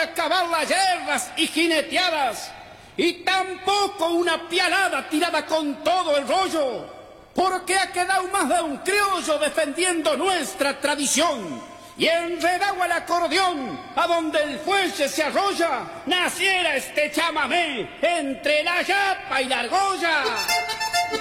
acabar las guerras y jineteadas, y tampoco una pialada tirada con todo el rollo, porque ha quedado más de un criollo defendiendo nuestra tradición. Y enredado al acordeón, a donde el fuelle se arrolla, naciera este chamamé entre la yapa y la argolla.